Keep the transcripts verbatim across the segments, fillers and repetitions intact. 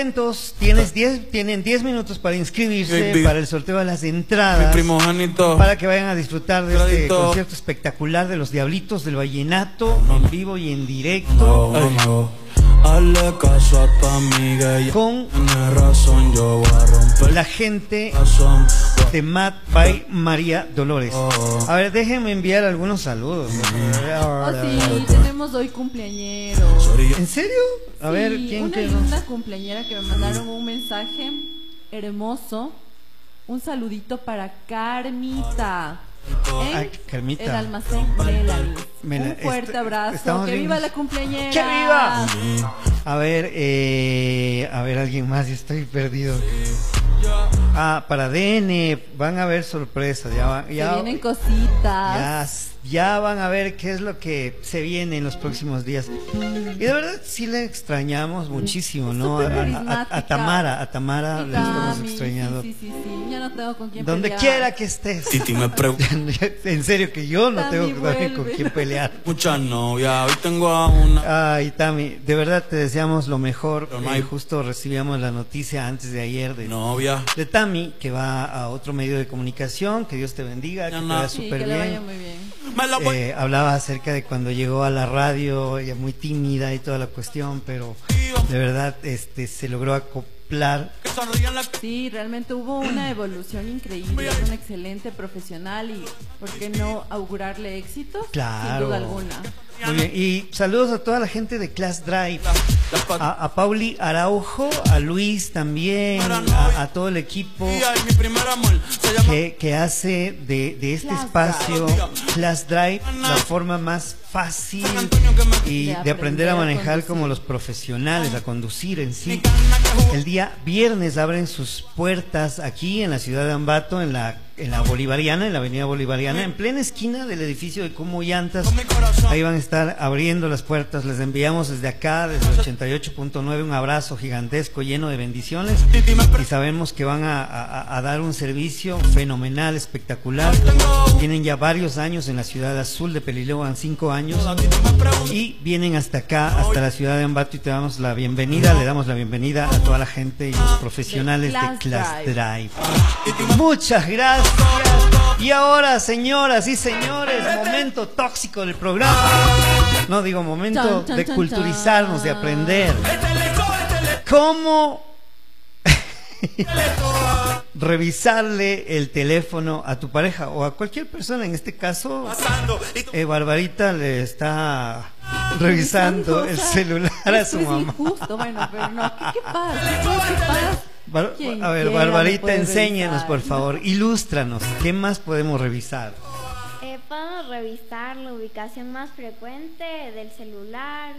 Entonces, tienes diez, tienen diez minutos para inscribirse para el sorteo de las entradas, para que vayan a disfrutar de este concierto espectacular de los Diablitos del Vallenato, en vivo y en directo. Hazle caso a tu amiga y con razón, yo voy a romper la gente de Mad by María Dolores. A ver, déjenme enviar algunos saludos. Oh, sí, tenemos hoy cumpleañeros. ¿En serio? A sí, ver, ¿quién una que linda nos... cumpleañera que me mandaron un mensaje hermoso. Un saludito para Carmita. Ay, Carmita. El almacén Melanie. Mela, Un fuerte est abrazo. estamos ¡Que bien. viva la cumpleañera! ¡Que viva! A ver, eh, a ver, alguien más, yo estoy perdido. Ah, para D N van a haber sorpresas, ya, va, ya se vienen cositas. Ya, ya van a ver qué es lo que se viene en los próximos días. Y de verdad sí le extrañamos muchísimo, ¿no? A, a, a, a Tamara, a Tamara le estamos extrañando. Sí, sí, sí, sí, ya no tengo con quién Donde pelear. quiera que estés. Titi me pregunta. En serio que yo no Tami, tengo con, con quién pelear. Muchas novias, hoy tengo a una. Ay, Tami, de verdad te deseamos lo mejor. No hay... eh, justo recibíamos la noticia antes de ayer de novia de Tami, que va a otro medio de comunicación. Que Dios te bendiga, que no, te no. vaya Sí, súper que bien. le vaya muy bien. Eh, hablaba acerca de cuando llegó a la radio, ella muy tímida y toda la cuestión, pero de verdad este se logró acoplar. Sí, realmente hubo una evolución increíble, es un excelente profesional y ¿por qué no augurarle éxitos? Claro. Sin duda alguna. Muy bien, y saludos a toda la gente de Class Drive, a, a Pauli Araujo, a Luis también, a, a todo el equipo que, que hace de, de este espacio Class Drive la forma más fácil y de aprender a manejar como los profesionales, a conducir en sí. El día viernes abren sus puertas aquí en la ciudad de Ambato, en la en la Bolivariana, en la avenida Bolivariana, en plena esquina del edificio de Como Llantas. Ahí van a estar abriendo las puertas. Les enviamos desde acá, desde el ochenta y ocho punto nueve, un abrazo gigantesco lleno de bendiciones, y sabemos que van a, a, a dar un servicio fenomenal, espectacular. Tienen ya varios años en la ciudad azul de Peliloan, cinco años, y vienen hasta acá, hasta la ciudad de Ambato, y te damos la bienvenida, le damos la bienvenida a toda la gente y los profesionales de Class Drive. Muchas gracias. Y ahora, señoras y señores, momento tóxico del programa. No digo momento Chan, chan, de chan, culturizarnos, chan. de aprender. ¿Cómo revisarle el teléfono a tu pareja o a cualquier persona? En este caso, eh, Barbarita le está revisando el celular a su mamá. Justo, bueno, pero no, ¿qué, qué pasa? ¿Qué, qué pasa? Bar Quien a ver, quiera Barbarita, puede enséñanos, revisar. por favor, ilústranos. ¿Qué más podemos revisar? Eh, podemos revisar la ubicación más frecuente del celular.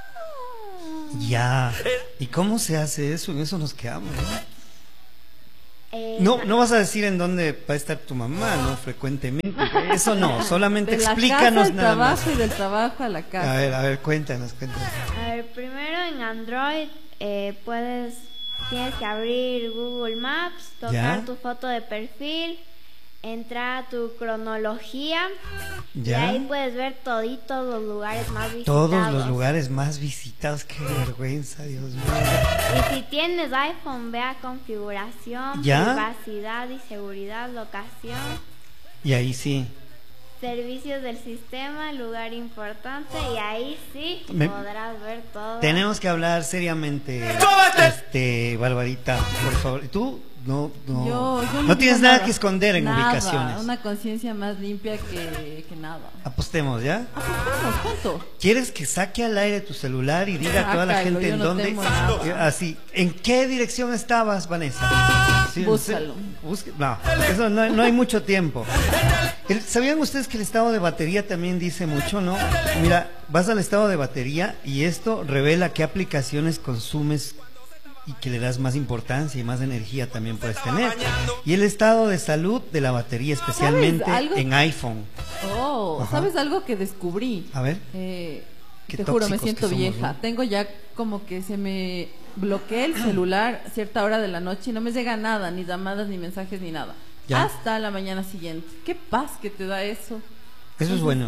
Ya. ¿Y cómo se hace eso? En eso nos quedamos, ¿no? Eh, No, no vas a decir en dónde va a estar tu mamá, ¿no? Frecuentemente. Eso no, solamente De la casa explícanos al nada más. trabajo y del trabajo a la casa. A ver, a ver, cuéntanos, cuéntanos. A ver, primero en Android eh, puedes, tienes que abrir Google Maps, tocar ¿Ya? tu foto de perfil, entrar a tu cronología ¿Ya? y ahí puedes ver toditos los lugares más visitados. Todos los lugares más visitados, qué vergüenza, Dios mío. Y si tienes iPhone, ve a configuración, ¿Ya? privacidad y seguridad, locación, Y ahí sí. servicios del sistema, lugar importante, y ahí sí Me- podrás ver todo. Tenemos que hablar seriamente, este, Barbarita, por favor. ¿Tú? No, no. Yo- yo no digo tienes nada que esconder en Nada, ubicaciones. Una conciencia más limpia que, que nada. Apostemos, ¿ya? Apostemos, ¿cuánto? ¿Quieres que saque al aire tu celular y diga a toda la Sácalo, gente yo en no dónde? tengo nada. Así, ¿en qué dirección estabas, Vanessa? Sí, Búscalo. busque- no, eso no, no hay mucho tiempo. El- ¿Sabían ustedes que el estado de batería también dice mucho, no? Mira, vas al estado de batería y esto revela qué aplicaciones consumes y que le das más importancia y más energía también puedes tener. Y el estado de salud de la batería, especialmente algo? en iPhone. Oh, Ajá. ¿sabes algo que descubrí? A ver. Eh, Qué te juro, me tóxicos siento que somos, vieja. ¿no? Tengo ya como que se me bloquea el celular a cierta hora de la noche y no me llega nada, ni llamadas, ni mensajes, ni nada. Ya. Hasta la mañana siguiente. ¿Qué paz que te da eso? Eso es bueno.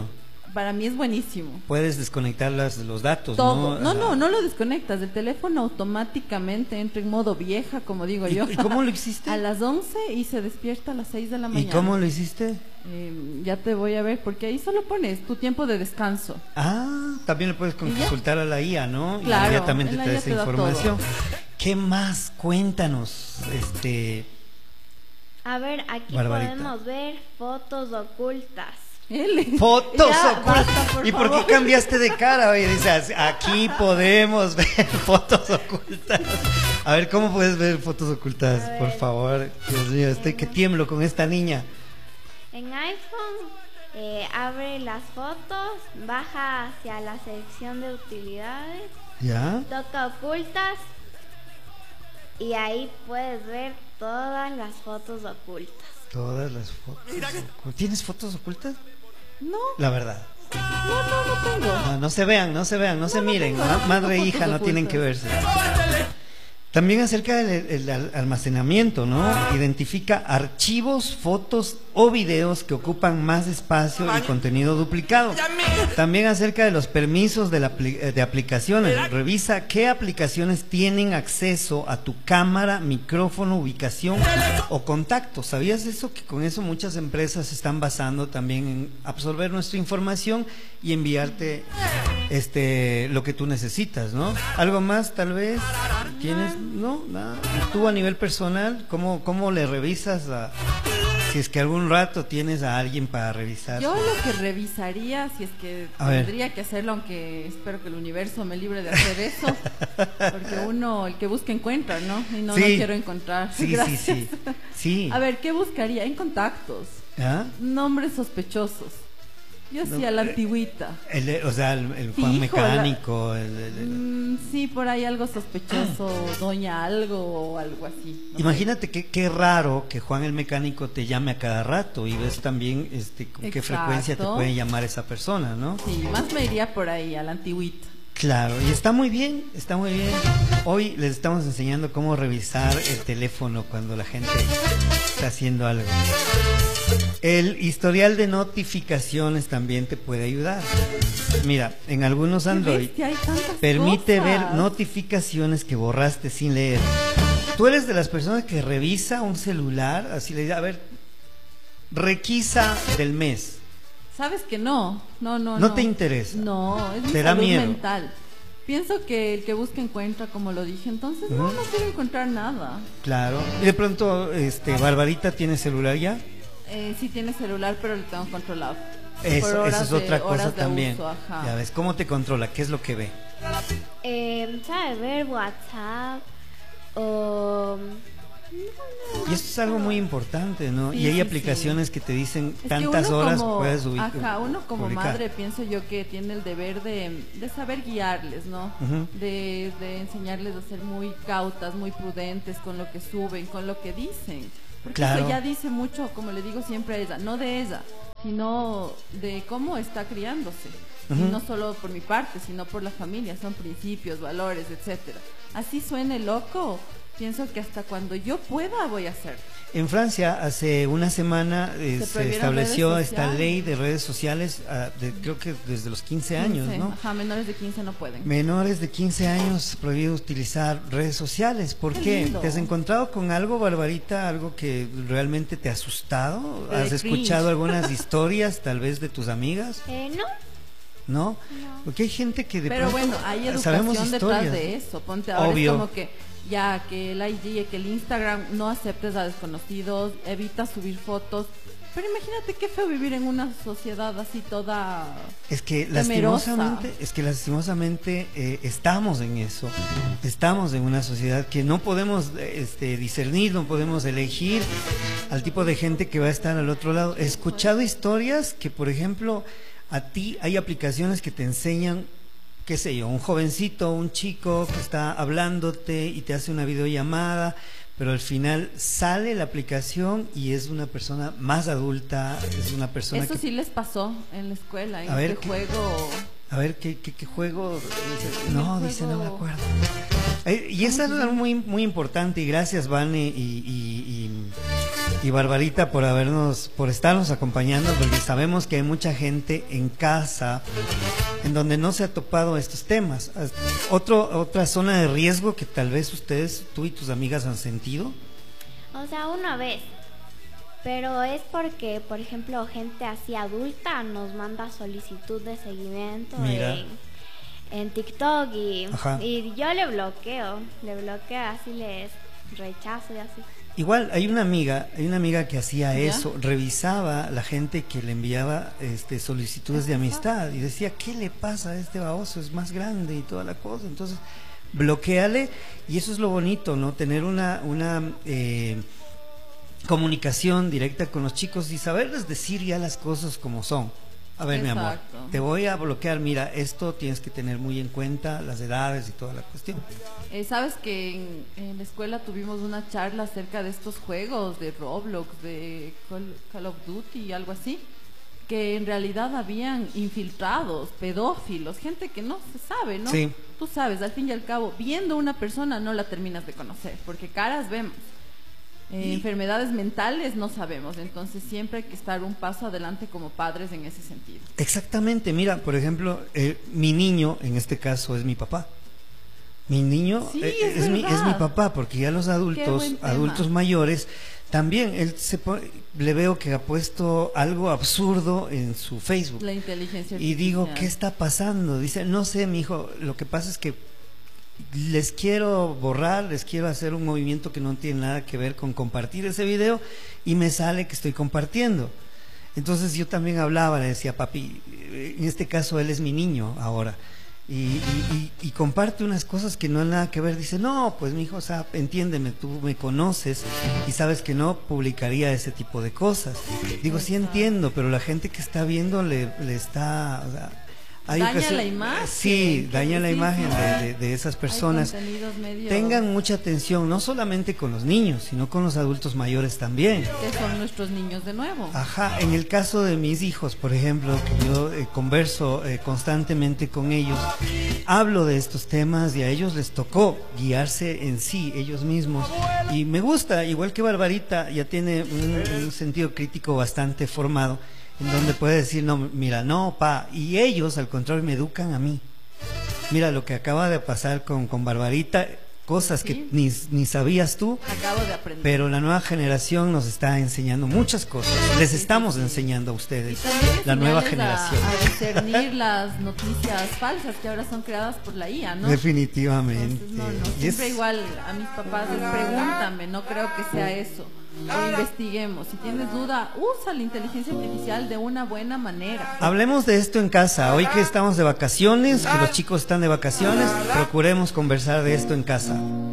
para mí es buenísimo. Puedes desconectar las, los datos, Todo. ¿no? No, no, Ah. no lo desconectas. El teléfono automáticamente entra en modo vieja, como digo ¿Y, yo. y cómo lo hiciste? A las once y se despierta a las seis de la mañana. ¿Y cómo lo hiciste? Eh, ya te voy a ver, porque ahí solo pones tu tiempo de descanso. Ah, también le puedes ¿Y ya? consultar a la I A, ¿no? Claro, Y inmediatamente en la te da I A esa te da información. todo. ¿Qué más? Cuéntanos, este... A ver, aquí Barbarita. podemos ver fotos ocultas. Él- Fotos Ya, ocultas. basta, por ¿Y por favor. qué cambiaste de cara? Oye, dices, aquí podemos ver fotos ocultas. A ver, ¿cómo puedes ver fotos ocultas? A Por ver. favor, Dios mío, estoy que tiemblo con esta niña. En iPhone, eh, abre las fotos, baja hacia la sección de utilidades, ¿Ya? toca ocultas y ahí puedes ver todas las fotos ocultas. Todas las fotos. ocultas. ¿Tienes fotos ocultas? No, La verdad. no, no, no tengo. No, no se vean, no se vean, no, se no miren. tengo, Ma- no tengo Madre e fotos hija no tienen que ocultas. verse. También acerca del el al- almacenamiento, ¿no? Identifica archivos, fotos o videos que ocupan más espacio y contenido duplicado. También acerca de los permisos de, la apli- eh, de aplicaciones. Revisa qué aplicaciones tienen acceso a tu cámara, micrófono, ubicación o contacto. ¿Sabías eso? Que con eso muchas empresas se están basando también en absorber nuestra información y enviarte este lo que tú necesitas, ¿no? Algo más tal vez. ¿Tienes? No, nada. Tú a nivel personal, ¿cómo, cómo le revisas a, si es que algún rato tienes a alguien para revisar? Yo lo que revisaría, si es que A ver. tendría que hacerlo, aunque espero que el universo me libre de hacer eso, porque uno, el que busca encuentra, ¿no? Y no, Sí. no quiero encontrar. Sí, sí, Gracias. sí. Sí. A ver, ¿qué buscaría? En contactos, ¿Ah? nombres sospechosos. Yo sí, a la antigüita. El, o sea, el, el Juan Fijo, la- Mecánico. el- el- el- Mm, sí, por ahí algo sospechoso, doña algo o algo así. no sé. Imagínate qué qué raro que Juan el Mecánico te llame a cada rato y ves también este con qué Exacto. frecuencia te puede llamar esa persona, ¿no? Sí, más me iría por ahí, a la antigüita. Claro, y está muy bien, está muy bien. Hoy les estamos enseñando cómo revisar el teléfono cuando la gente está haciendo algo. El historial de notificaciones también te puede ayudar. Mira, en algunos Android bestia, hay tantas permite cosas. ver notificaciones que borraste sin leer. Tú eres de las personas que revisa un celular, así le dice, a ver, requisa del mes. ¿Sabes que no? No, no, No no. te interesa. No, es mi Te da salud miedo. mental. Pienso que el que busca encuentra, como lo dije, entonces no, Ujú. no quiero encontrar nada. Claro. Y de pronto, este, Barbarita tiene celular ya. Eh, sí tiene celular, pero lo tengo controlado. Por Eso, horas eso es de- otra cosa horas de también. uso, ajá. Ya ves, ¿cómo te controla? ¿Qué es lo que ve? Eh, ¿Sabe ver WhatsApp? O... Y esto es algo muy importante, ¿no? Sí, y hay sí, aplicaciones que te dicen Es que tantas uno horas como- puedes ubicar. Ajá, uno como publicar. madre pienso yo que tiene el deber de, de saber guiarles, ¿no? Ujú. de, de enseñarles a ser muy cautas, muy prudentes con lo que suben, con lo que dicen. Porque Claro. eso ya dice mucho, como le digo siempre a ella, no de ella, sino de cómo está criándose. Ujú. Y no solo por mi parte, sino por la familia, son principios, valores, etcétera. Así suene loco, pienso que hasta cuando yo pueda voy a hacer. En Francia, hace una semana eh, Se se, prohibieron estableció redes esta sociales. ley de redes sociales, ah, de- creo que desde los quince años, quince, ¿no? Ajá, menores de quince no pueden. Menores de quince años prohibido utilizar redes sociales. ¿Por Qué qué? lindo. ¿Te has encontrado con algo, Barbarita? ¿Algo que realmente te ha asustado? Te dé ¿Has cringe. escuchado algunas historias, tal vez, de tus amigas? Eh, no. ¿No? Porque hay gente que de Pero pronto bueno, hay sabemos educación detrás historias. de eso. Ponte ahora Obvio. es como que ya que el I G, que el Instagram, no aceptes a desconocidos, evita subir fotos. Pero imagínate qué feo vivir en una sociedad así toda Es que temerosa. lastimosamente, es que lastimosamente eh, estamos en eso. Estamos en una sociedad que no podemos eh, este, discernir, no podemos elegir al tipo de gente que va a estar al otro lado. He escuchado historias que, por ejemplo, a ti hay aplicaciones que te enseñan, qué sé yo, un jovencito, un chico que está hablándote y te hace una videollamada, pero al final sale la aplicación y es una persona más adulta, es una persona Eso que... sí les pasó en la escuela, en A ver, este ¿qué? juego. A ver, ¿qué, qué, qué juego? Dice, En no, el dice, no me juego- acuerdo. Eh, y es algo muy, muy importante y gracias, Vane y, y, y, y Barbarita por habernos, por estarnos acompañando, porque sabemos que hay mucha gente en casa en donde no se ha topado estos temas. Otro, otra zona de riesgo que tal vez ustedes, tú y tus amigas han sentido. O sea, una vez. Pero es porque, por ejemplo, gente así adulta nos manda solicitud de seguimiento en, en TikTok y, y yo le bloqueo, le bloqueo, así les rechazo y así. Igual hay una amiga, hay una amiga que hacía eso, revisaba la gente que le enviaba este solicitudes de amistad y decía, ¿qué le pasa a este baboso? Es más grande y toda la cosa. Entonces, bloquéale, y eso es lo bonito, ¿no? Tener una, una eh, comunicación directa con los chicos y saberles decir ya las cosas como son. A ver, Exacto. mi amor, te voy a bloquear, mira, esto tienes que tener muy en cuenta, las edades y toda la cuestión. Eh, Sabes que en, en la escuela tuvimos una charla acerca de estos juegos, de Roblox, de Call, Call of Duty y algo así, que en realidad habían infiltrados, pedófilos, gente que no se sabe, ¿no? Sí. Tú sabes, al fin y al cabo, viendo una persona no la terminas de conocer, porque caras vemos. Eh, enfermedades mentales no sabemos, entonces siempre hay que estar un paso adelante como padres en ese sentido. Exactamente, mira, por ejemplo, eh, mi niño, en este caso, es mi papá. Mi niño sí, eh, es, es, mi, es mi papá, porque ya los adultos, adultos mayores, también él se pone, le veo que ha puesto algo absurdo en su Facebook. La inteligencia artificial. Y digo, ¿qué está pasando? Dice, no sé, mi hijo, lo que pasa es que les quiero borrar, les quiero hacer un movimiento que no tiene nada que ver con compartir ese video y me sale que estoy compartiendo. Entonces yo también hablaba, le decía, papi, en este caso él es mi niño ahora, y, y, y, y comparte unas cosas que no han nada que ver. Dice, no, pues mi hijo, o sea, entiéndeme, tú me conoces y sabes que no publicaría ese tipo de cosas. Digo, sí entiendo, pero la gente que está viendo le, le está... O sea, Hay daña ocasión, la imagen. Sí, daña la imagen de, de, de esas personas. Medio... Tengan mucha atención, no solamente con los niños, sino con los adultos mayores también. Que son nuestros niños de nuevo. Ajá, en el caso de mis hijos, por ejemplo, que yo eh, converso eh, constantemente con ellos, hablo de estos temas y a ellos les tocó guiarse en sí, ellos mismos. Y me gusta, igual que Barbarita, ya tiene un, un sentido crítico bastante formado, en donde puede decir, no, mira, no, pa, y ellos al contrario me educan a mí. Mira lo que acaba de pasar con, con Barbarita, cosas ¿Sí? que ni, ni sabías tú. Acabo de aprender. Pero la nueva generación nos está enseñando muchas cosas. Les sí, estamos sí, sí. enseñando a ustedes, la nueva generación. A, a discernir las noticias falsas que ahora son creadas por la I A, ¿no? Definitivamente. Entonces, no, no, siempre es... igual a mis papás les pregúntame, no creo que sea eso. O investiguemos, si tienes duda, usa la inteligencia artificial de una buena manera. Hablemos de esto en casa, hoy que estamos de vacaciones, que los chicos están de vacaciones, procuremos conversar de esto en casa.